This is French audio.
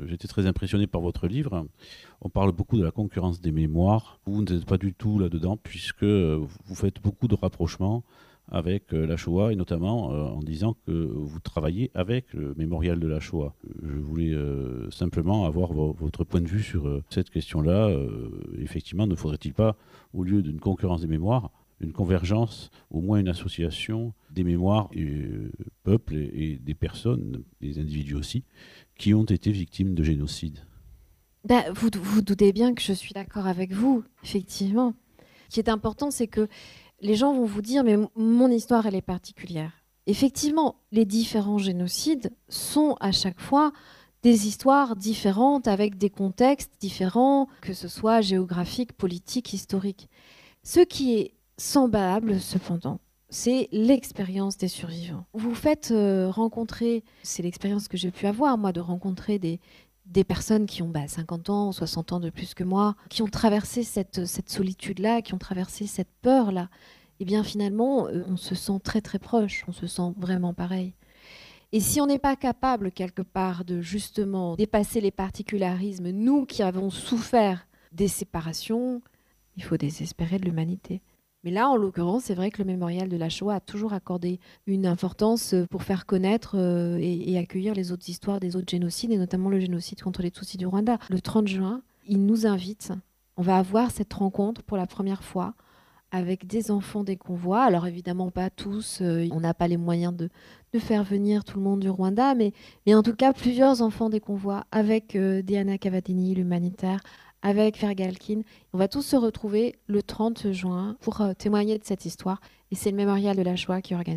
J'étais très impressionné par votre livre. On parle beaucoup de la concurrence des mémoires. Vous n'êtes pas du tout là-dedans puisque vous faites beaucoup de rapprochements avec la Shoah et notamment en disant que vous travaillez avec le mémorial de la Shoah. Je voulais simplement avoir votre point de vue sur cette question-là. Effectivement, ne faudrait-il pas, au lieu d'une concurrence des mémoires, une convergence, au moins une association des mémoires et peuples et des personnes, des individus aussi, qui ont été victimes de génocide. Vous doutez bien que je suis d'accord avec vous, effectivement. Ce qui est important, c'est que les gens vont vous dire, mais mon histoire, elle est particulière. Effectivement, les différents génocides sont à chaque fois des histoires différentes, avec des contextes différents, que ce soit géographique, politique, historique. Ce qui est semblable, cependant, c'est l'expérience des survivants. Vous faites rencontrer, c'est l'expérience que j'ai pu avoir, moi, de rencontrer des personnes qui ont 50 ans, 60 ans de plus que moi, qui ont traversé cette solitude-là, qui ont traversé cette peur-là. Et bien finalement, on se sent très très proche, on se sent vraiment pareil. Et si on n'est pas capable quelque part de justement dépasser les particularismes, nous qui avons souffert des séparations, il faut désespérer de l'humanité. Mais là, en l'occurrence, c'est vrai que le mémorial de la Shoah a toujours accordé une importance pour faire connaître et accueillir les autres histoires des autres génocides, et notamment le génocide contre les Tutsis du Rwanda. Le 30 juin, il nous invite, on va avoir cette rencontre pour la première fois avec des enfants des convois. Alors évidemment pas tous, on n'a pas les moyens de faire venir tout le monde du Rwanda, mais en tout cas plusieurs enfants des convois avec Diana Cavadini, l'humanitaire, avec Fergalkin. On va tous se retrouver le 30 juin pour témoigner de cette histoire. Et c'est le mémorial de la Shoah qui organise.